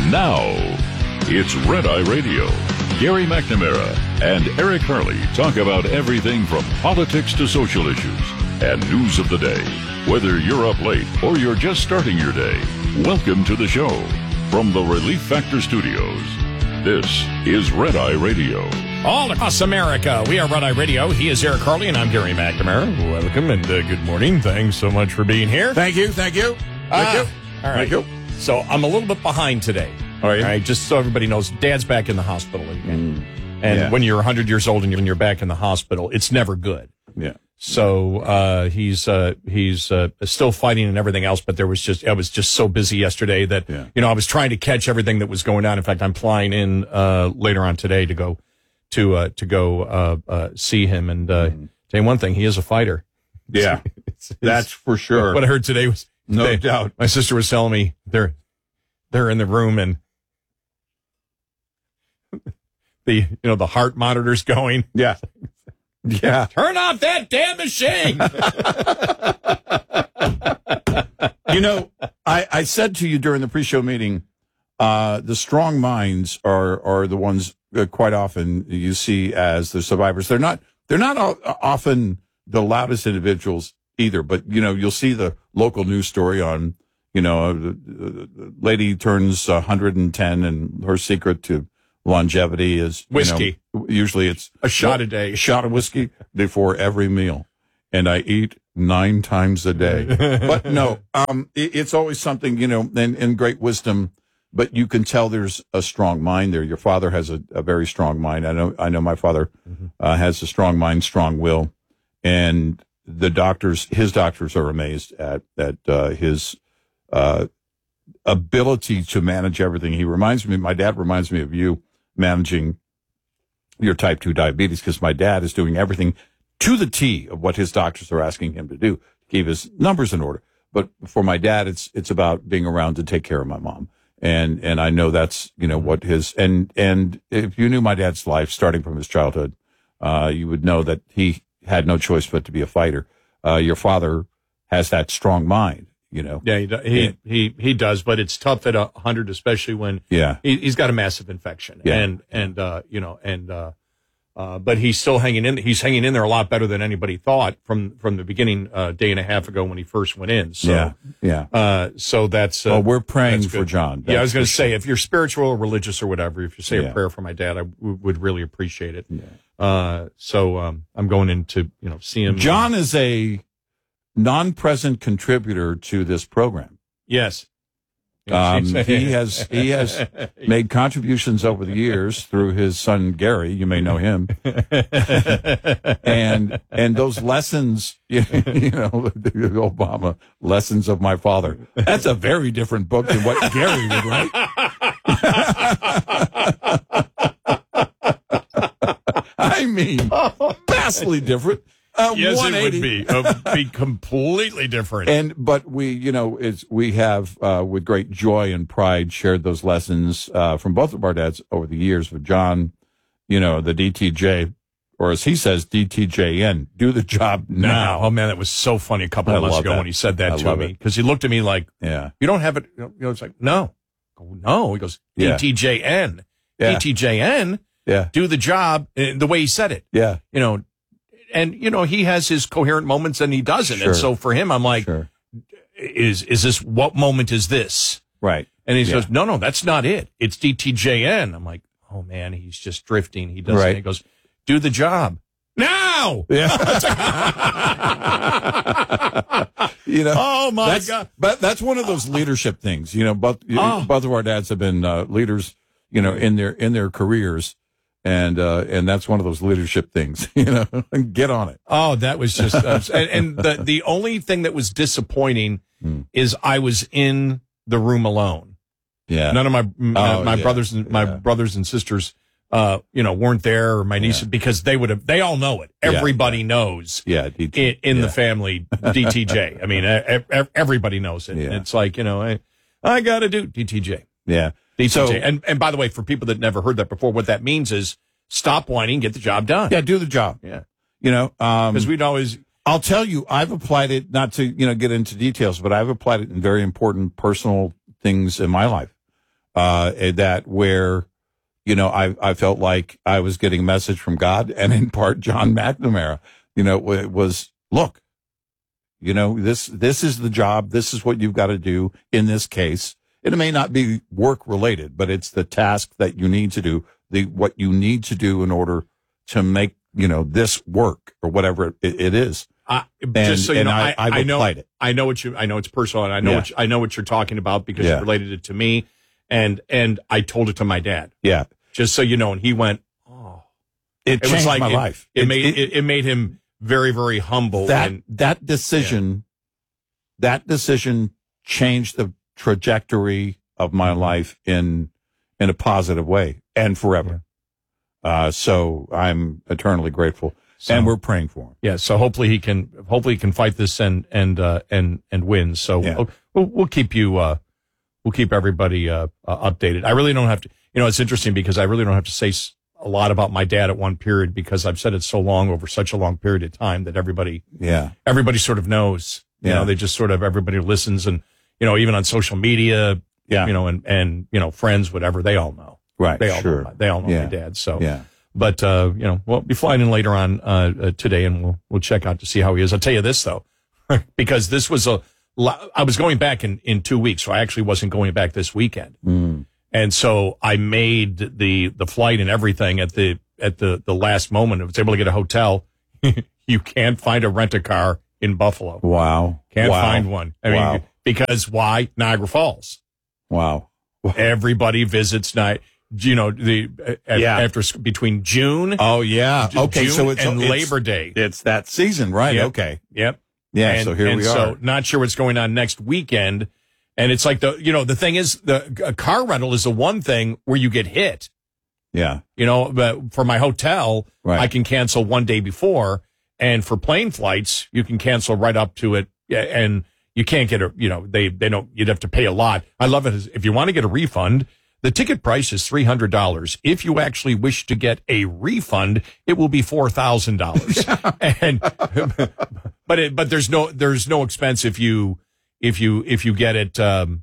Now, it's Red Eye Radio. Gary McNamara and Eric Harley talk about everything from politics to social issues and news of the day. Whether you're up late or you're just starting your day, welcome to the show. From the Relief Factor Studios, this is Red Eye Radio. All across America, we are Red Eye Radio. He is Eric Harley, and I'm Gary McNamara. Welcome and good morning. Thanks so much for being here. Thank you. All right. Thank you. So I'm a little bit behind today. All right. Just so everybody knows, Dad's back in the hospital again. And when you're 100 years old and you're back in the hospital, it's never good. Yeah. So he's still fighting and everything else, but I was just so busy yesterday that I was trying to catch everything that was going on. In fact, I'm flying in later on today to go see him. And tell you one thing, he is a fighter. Yeah, that's for sure. What I heard today was no doubt. My sister was telling me they're in the room and the heart monitor's going. Yeah. Yeah. Turn off that damn machine. I said to you during the pre-show meeting, the strong minds are the ones quite often you see as the survivors. They're not often the loudest individuals either, but you'll see the local news story on, the lady turns 110 and her secret to longevity is whiskey. Usually it's a shot a day, a shot of whiskey before every meal. And I eat 9 times a day. But no, it's always something, and great wisdom, but you can tell there's a strong mind there. Your father has a very strong mind. I know my father has a strong mind, strong will. And his doctors are amazed at his ability to manage everything. My dad reminds me of you managing your type 2 diabetes, because my dad is doing everything to the T of what his doctors are asking him to do to keep his numbers in order. But for my dad, it's about being around to take care of my mom. And I know that's, what his, and if you knew my dad's life starting from his childhood, you would know that he had no choice but to be a fighter. Your father has that strong mind. Yeah, he does, but it's tough at 100, especially when he's got a massive infection. Yeah. But he's still hanging in. He's hanging in there a lot better than anybody thought from the beginning, day and a half ago when he first went in. So, so that's, well, we're praying for John. I was going to say, if you're spiritual or religious or whatever, if you say a prayer for my dad, I would really appreciate it. Yeah. I'm going in to, see him. John is a non-present contributor to this program. Yes. He has made contributions over the years through his son Gary. You may know him, and those lessons, the Obama lessons of my father. That's a very different book than what Gary would write. I mean, vastly different. Yes, it would be. It would be completely different. But we have with great joy and pride shared those lessons from both of our dads over the years. With John, the DTJ, or as he says, DTJN, do the job now. Oh man, that was so funny a couple of months ago when he said that to me, because he looked at me like, you don't have it. It's like, no. He goes, DTJN, DTJN, do the job. The way he said it, And, he has his coherent moments and he doesn't. Sure. And so for him, I'm like, is this, what moment is this? Right. And he goes, no, that's not it. It's DTJN. I'm like, oh man, he's just drifting. He doesn't. Right. He goes, do the job now. Yeah. Oh my God. But that's one of those leadership things, both of our dads have been, leaders, in their careers. And that's one of those leadership things, get on it. Oh, that was just, and the only thing that was disappointing is I was in the room alone. Yeah. None of my brothers and brothers and sisters, weren't there, or my nieces, because they all know it. Everybody knows. Yeah. In the family, DTJ. I mean, everybody knows it. Yeah. It's like, I got to do DTJ. Yeah. DTJ. So, and by the way, for people that never heard that before, what that means is stop whining, get the job done. Yeah, do the job. Yeah. Because we'd always, I'll tell you, I've applied it, not to, get into details, but I've applied it in very important personal things in my life. that where, I felt like I was getting a message from God, and in part John McNamara, it was, look, this is the job. This is what you've got to do in this case. It may not be work related, but it's the task that you need to do, what you need to do in order to make, this work or whatever it is. Just so you know, I know it. I know it's personal, and I know what you're talking about because you related it to me, and I told it to my dad. Yeah. Just so you know, and he went, "Oh, it changed my life." It made him very, very humble. That decision changed the trajectory of my life in a positive way and forever. So I'm eternally grateful. And we're praying for him. Yeah. So hopefully he can fight this and win. So we'll keep everybody updated. I really don't have to. It's interesting because I really don't have to say a lot about my dad at one period because I've said it so long over such a long period of time that everybody sort of knows. They just sort of everybody listens and even on social media. And friends, whatever, they all know. Right. They all know my dad. So But we'll be flying in later on today, and we'll check out to see how he is. I'll tell you this though, because this was I was going back in 2 weeks, so I actually wasn't going back this weekend, and so I made the flight and everything at the last moment. I was able to get a hotel. You can't find a rent-a-car in Buffalo. Wow, can't find one. I mean, because why? Niagara Falls. Wow. Everybody visits after between June. Oh yeah. Okay. June so it's Labor Day. It's that season, right? Yep. Okay. Yep. Yeah. So here we are. So not sure what's going on next weekend. And it's like the thing is a car rental is the one thing where you get hit. Yeah. But for my hotel, right. I can cancel one day before. And for plane flights, you can cancel right up to it. And you can't get you'd have to pay a lot. I love it. If you want to get a refund, the ticket price is $300. If you actually wish to get a refund, it will be $4,000. And but there's no expense if you get it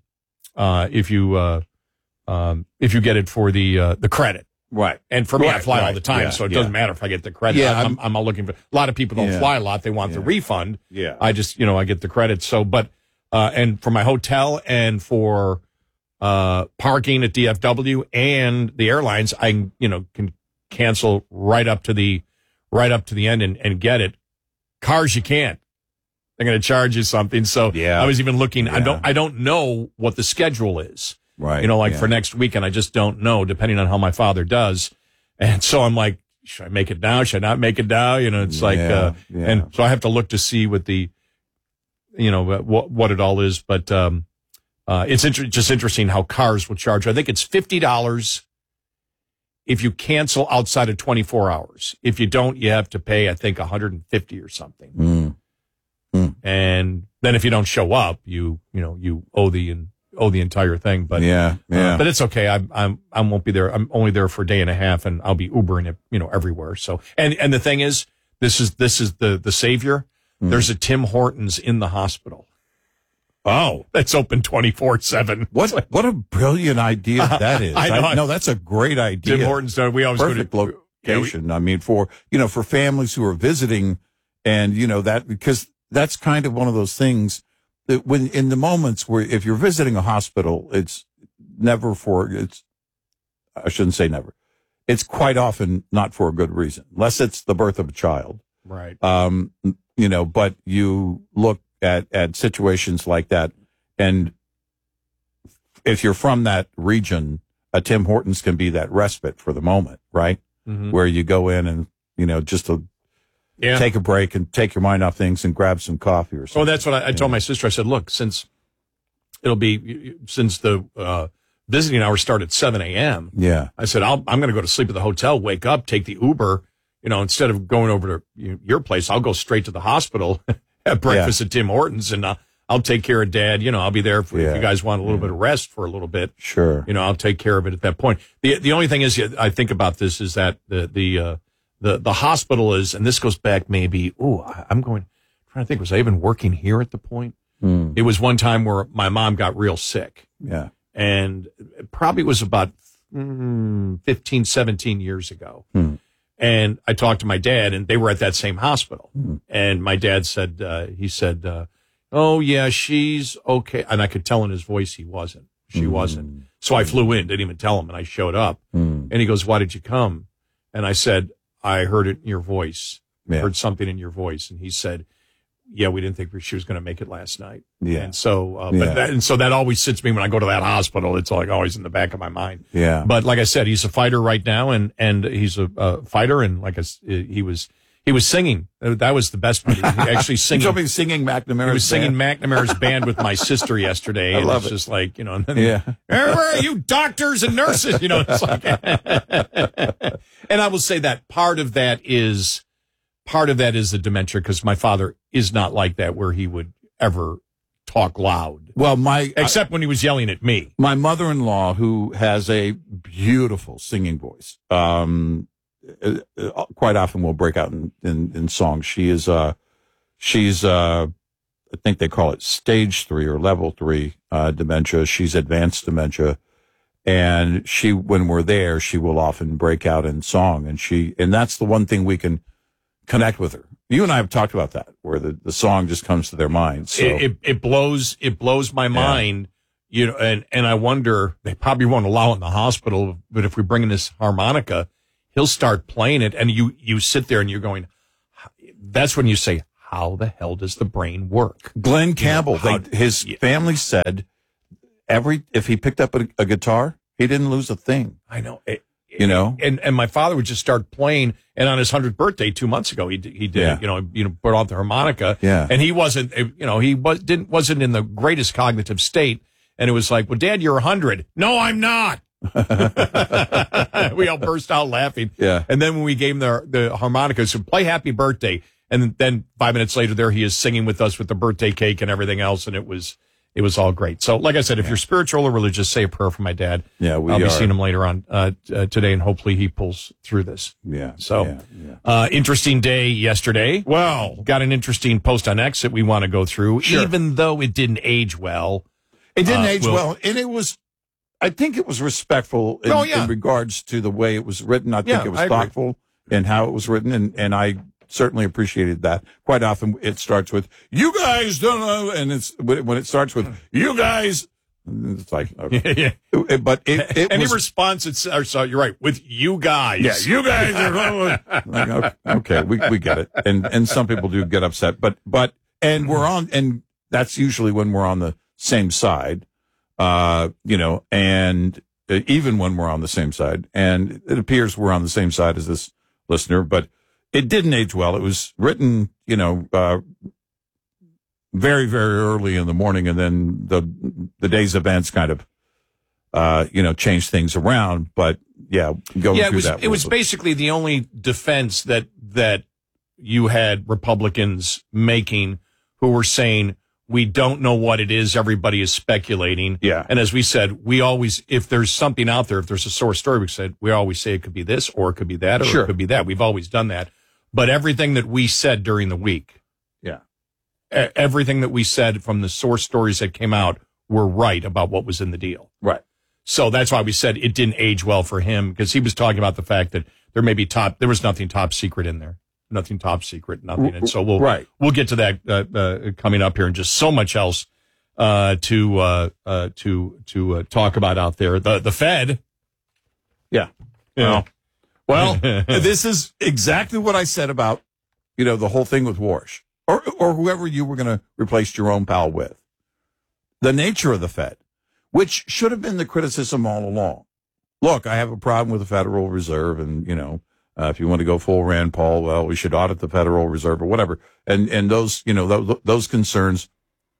if you get it for the credit. Right. And for me, I fly all the time, so it doesn't matter if I get the credit. Yeah, I'm not looking for. A lot of people don't fly a lot; they want the refund. Yeah. I just I get the credit. So, but and for my hotel and for parking at DFW and the airlines, I can cancel right up to the end and get it. Cars you can't. They're going to charge you something. So I was even looking. Yeah. I don't know what the schedule is. Right. For next weekend, I just don't know, depending on how my father does. And so I'm like, should I make it now? Should I not make it now? It's like, and so I have to look to see what the, what it all is. But, it's just interesting how cars will charge. I think it's $50 if you cancel outside of 24 hours. If you don't, you have to pay, I think, $150 or something. And then if you don't show up, you owe the entire thing, but but it's okay. I won't be there. I'm only there for a day and a half, and I'll be Ubering it, everywhere. So, and the thing is, this is the savior. There's a Tim Hortons in the hospital. Oh, that's open 24/7. What a brilliant idea that is! I know that's a great idea. Tim Hortons. We always perfect go to location. I mean, for families who are visiting, and that because that's kind of one of those things. When in the moments where if you're visiting a hospital, it's I shouldn't say never. It's quite often not for a good reason, unless it's the birth of a child. Right. But you look at situations like that, and if you're from that region, a Tim Hortons can be that respite for the moment, right? Mm-hmm. Where you go in and, just to take a break and take your mind off things and grab some coffee or something. Oh, that's what I told my sister. I said, look, since the visiting hours start at 7 a.m. Yeah. I said, I'm going to go to sleep at the hotel, wake up, take the Uber, instead of going over to your place, I'll go straight to the hospital, have breakfast at Tim Hortons, and I'll take care of Dad. I'll be there if you guys want a little bit of rest for a little bit. Sure. I'll take care of it at that point. The only thing is, I think about this is that the hospital is, and this goes back maybe, trying to think, was I even working here at the point? It was one time where my mom got real sick. Yeah. and it probably was about 15, 17 years ago. And I talked to my dad, and they were at that same hospital. And my dad said, oh, yeah, she's okay. And I could tell in his voice he wasn't. She wasn't. So I flew in, didn't even tell him, and I showed up. And he goes, why did you come? And I said, I heard it in your voice. I heard something in your voice. And he said, yeah, we didn't think she was going to make it last night. Yeah. And so, so that always sits me when I go to that hospital. It's like always in the back of my mind. Yeah. But like I said, he's a fighter right now, and he's a fighter. And he was singing. That was the best part. He actually singing. You told me singing McNamara's He was singing McNamara's band with my sister yesterday. I love it. Just like, and then, where are you doctors and nurses? It's like, and I will say that part of that is the dementia, because my father is not like that, where he would ever talk loud. Well, except when he was yelling at me. My mother-in-law, who has a beautiful singing voice, quite often will break out in songs. She's I think they call it stage 3 or level 3 dementia. She's advanced dementia, and when we're there, she will often break out in song, and that's the one thing we can connect with her. You and I have talked about that, where the song just comes to their mind. So it blows my mind, and I wonder, they probably won't allow it in the hospital, but if we bring in this harmonica, he'll start playing it, and you sit there and you're going, that's when you say, how the hell does the brain work? Glenn Campbell, his family said if he picked up a guitar, he didn't lose a thing. I know. And my father would just start playing, and on his 100th birthday 2 months ago, he did, brought out the harmonica, and he wasn't, wasn't in the greatest cognitive state, and it was like, well, Dad, you're 100. No, I'm not. We all burst out laughing. Yeah. And then when we gave him the harmonica, so play Happy Birthday, and then 5 minutes later, there he is singing with us with the birthday cake and everything else, and it was all great. So, like I said, if you're spiritual or religious, say a prayer for my dad. Yeah, I'll be seeing him later on today, and hopefully he pulls through this. Yeah. So, interesting day yesterday. Well, got an interesting post on X that we want to go through, even though it didn't age well. It didn't age well, and it was. I think it was respectful in regards to the way it was written. I think it was thoughtful in how it was written, and I certainly appreciated that. Quite often it starts with, you guys don't know, and when it starts with, you guys, it's like, okay. But any response, you're right, with you guys. Yeah, you guys are like, okay, we get it. And some people do get upset, but and that's usually when we're on the same side. And even when we're on the same side, and it appears we're on the same side as this listener, but it didn't age well. It was written, very, very early in the morning, and then the day's events kind of, changed things around. But through that. It was basically the only defense that you had Republicans making, who were saying, we don't know what it is. Everybody is speculating. Yeah. And as we said, if there's something out there, if there's a source story, we always say it could be this, or it could be that, or it could be that. We've always done that. But everything that we said during the week, everything that we said from the source stories that came out were right about what was in the deal. Right. So that's why we said it didn't age well for him, because he was talking about the fact that there was nothing top secret in there. Nothing top secret, nothing. And so we'll get to that coming up here, and just so much else to talk about out there. The Fed. Yeah. Well, this is exactly what I said about, the whole thing with Warsh or whoever you were going to replace Jerome Powell with. The nature of the Fed, which should have been the criticism all along. Look, I have a problem with the Federal Reserve, and, if you want to go full Rand Paul, well, we should audit the Federal Reserve or whatever. And those, those concerns,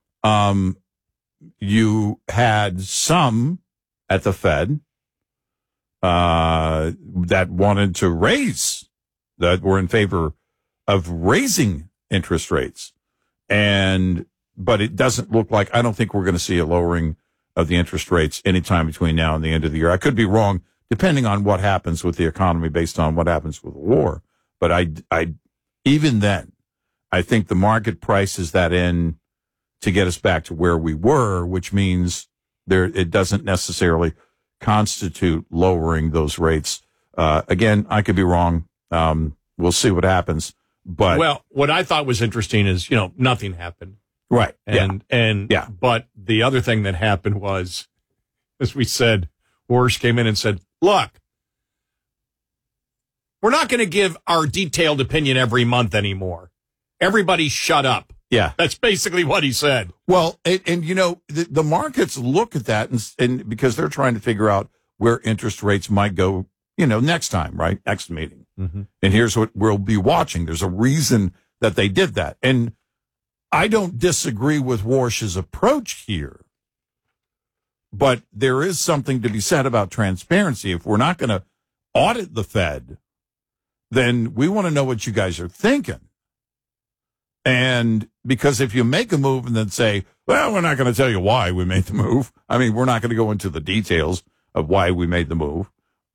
you had some at the Fed, that wanted to that were in favor of raising interest rates. But it doesn't look like, I don't think we're going to see a lowering of the interest rates anytime between now and the end of the year. I could be wrong, depending on what happens with the economy based on what happens with the war. But I even then, I think the market prices that in to get us back to where we were, which means it doesn't necessarily constitute lowering those rates. Again, I could be wrong. We'll see what happens. But well, what I thought was interesting is, nothing happened. Right. But the other thing that happened was, as we said, Warsh came in and said, look, we're not going to give our detailed opinion every month anymore. Everybody shut up. Yeah. That's basically what he said. Well, the markets look at that and because they're trying to figure out where interest rates might go, next time, right? Next meeting. Mm-hmm. And here's what we'll be watching. There's a reason that they did that. And I don't disagree with Warsh's approach here, but there is something to be said about transparency. If we're not going to audit the Fed, then we want to know what you guys are thinking. And because if you make a move and then say, well, we're not going to tell you why we made the move. I mean, we're not going to go into the details of why we made the move.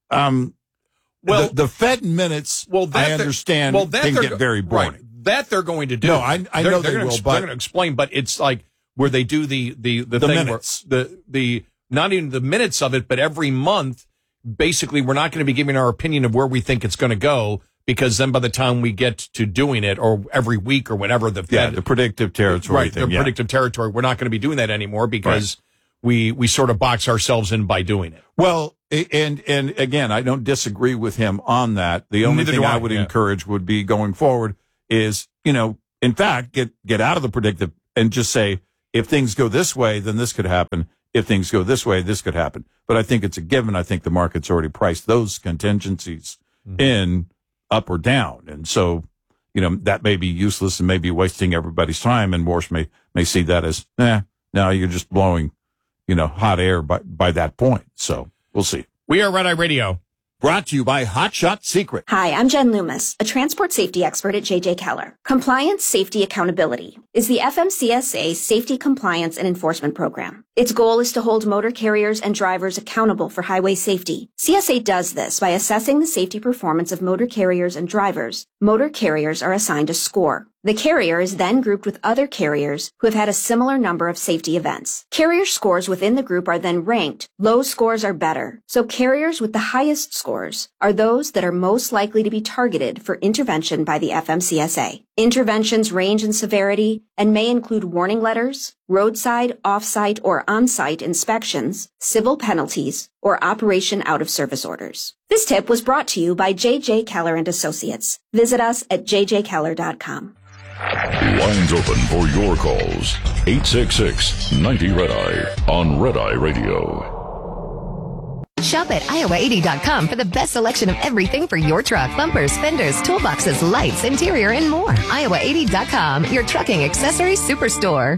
The Fed minutes, I understand, can get very boring. Right. That they're going to do. No, I know they will, but they're going to explain. But it's like where they do the thing minutes. where the not even the minutes of it, but every month, basically, we're not going to be giving our opinion of where we think it's going to go, because then by the time we get to doing it, or every week or whatever, the predictive territory thing. Predictive territory, we're not going to be doing that anymore because we sort of box ourselves in by doing it. Well, and again, I don't disagree with him on that. The only thing I would encourage would be going forward is, in fact, get out of the predictive and just say, if things go this way, then this could happen. If things go this way, this could happen. But I think it's a given. I think the market's already priced those contingencies in up or down. And so, that may be useless and may be wasting everybody's time. And Warsh may see that as, no, you're just blowing, hot air by that point. So we'll see. We are Red Eye Radio. Brought to you by Hot Shot Secret. Hi, I'm Jen Loomis, a transport safety expert at JJ Keller. Compliance, Safety, Accountability is the FMCSA Safety, Compliance, and Enforcement Program. Its goal is to hold motor carriers and drivers accountable for highway safety. CSA does this by assessing the safety performance of motor carriers and drivers. Motor carriers are assigned a score. The carrier is then grouped with other carriers who have had a similar number of safety events. Carrier scores within the group are then ranked. Low scores are better, so carriers with the highest scores are those that are most likely to be targeted for intervention by the FMCSA. Interventions range in severity and may include warning letters, roadside, off-site, or on-site inspections, civil penalties, or operation out-of-service orders. This tip was brought to you by J.J. Keller & Associates. Visit us at jjkeller.com. Lines open for your calls. 866-90-RED-EYE on Red Eye Radio. Shop at iowa80.com for the best selection of everything for your truck. Bumpers, fenders, toolboxes, lights, interior, and more. iowa80.com, your trucking accessories superstore.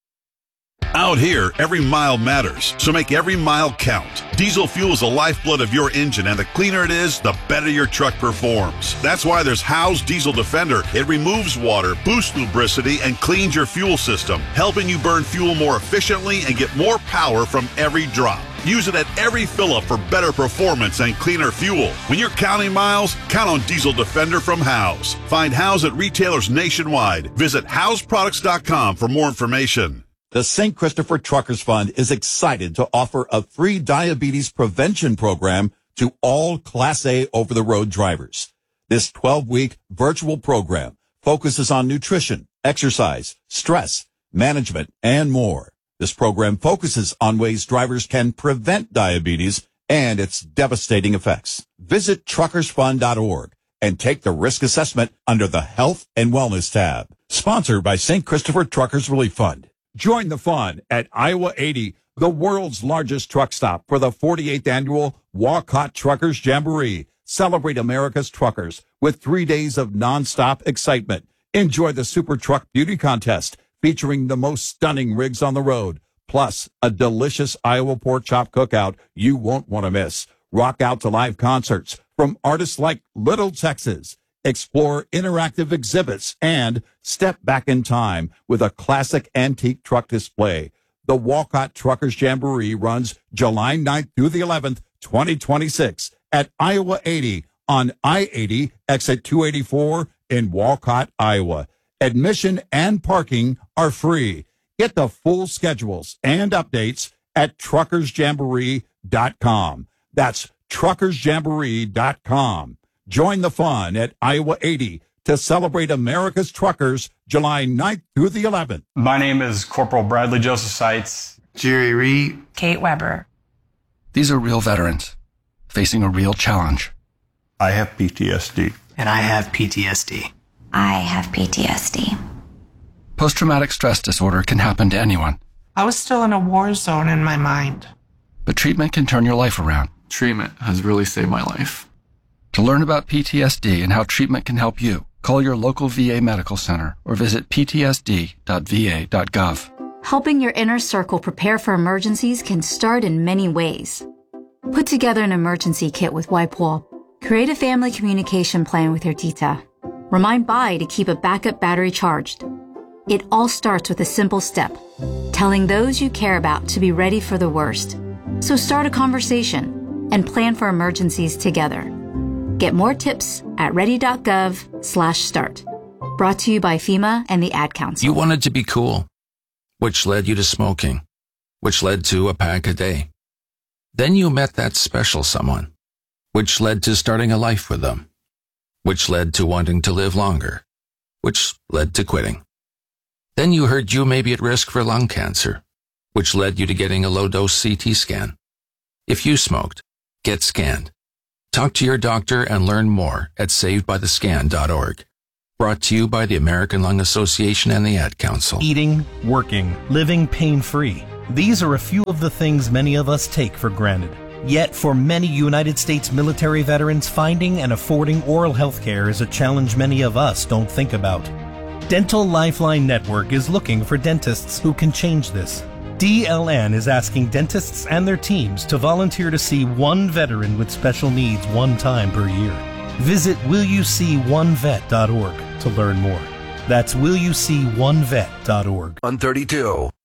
Out here, every mile matters, so make every mile count. Diesel fuel is the lifeblood of your engine, and the cleaner it is, the better your truck performs. That's why there's Howe's Diesel Defender. It removes water, boosts lubricity, and cleans your fuel system, helping you burn fuel more efficiently and get more power from every drop. Use it at every fill-up for better performance and cleaner fuel. When you're counting miles, count on Diesel Defender from Howe's. Find Howe's at retailers nationwide. Visit Howe'sProducts.com for more information. The St. Christopher Truckers Fund is excited to offer a free diabetes prevention program to all Class A over-the-road drivers. This 12-week virtual program focuses on nutrition, exercise, stress, management, and more. This program focuses on ways drivers can prevent diabetes and its devastating effects. Visit truckersfund.org and take the risk assessment under the Health and Wellness tab. Sponsored by St. Christopher Truckers Relief Fund. Join the fun at Iowa 80, the world's largest truck stop, for the 48th annual Walcott Truckers Jamboree. Celebrate America's truckers with 3 days of nonstop excitement. Enjoy the Super Truck Beauty Contest, featuring the most stunning rigs on the road, plus a delicious Iowa pork chop cookout you won't want to miss. Rock out to live concerts from artists like Little Texas. Explore interactive exhibits and step back in time with a classic antique truck display. The Walcott Truckers Jamboree runs July 9th through the 11th, 2026 at Iowa 80 on I-80 exit 284 in Walcott, Iowa. Admission and parking are free. Get the full schedules and updates at truckersjamboree.com. That's truckersjamboree.com. Join the fun at Iowa 80 to celebrate America's truckers July 9th through the 11th. My name is Corporal Bradley Joseph Seitz. Jerry Reed. Kate Weber. These are real veterans facing a real challenge. I have PTSD. And I have PTSD. I have PTSD. Post-traumatic stress disorder can happen to anyone. I was still in a war zone in my mind. But treatment can turn your life around. Treatment has really saved my life. To learn about PTSD and how treatment can help you, call your local VA medical center or visit ptsd.va.gov. Helping your inner circle prepare for emergencies can start in many ways. Put together an emergency kit with WipeWall. Create a family communication plan with your tita. Remind Bai to keep a backup battery charged. It all starts with a simple step, telling those you care about to be ready for the worst. So start a conversation and plan for emergencies together. Get more tips at ready.gov/start. Brought to you by FEMA and the Ad Council. You wanted to be cool, which led you to smoking, which led to a pack a day. Then you met that special someone, which led to starting a life with them, which led to wanting to live longer, which led to quitting. Then you heard you may be at risk for lung cancer, which led you to getting a low-dose CT scan. If you smoked, get scanned. Talk to your doctor and learn more at savedbythescan.org. Brought to you by the American Lung Association and the Ad Council. Eating, working, living pain-free. These are a few of the things many of us take for granted. Yet, for many United States military veterans, finding and affording oral health care is a challenge many of us don't think about. Dental Lifeline Network is looking for dentists who can change this. DLN is asking dentists and their teams to volunteer to see one veteran with special needs one time per year. Visit willyouseeonevet.org to learn more. That's willyouseeonevet.org. On 32.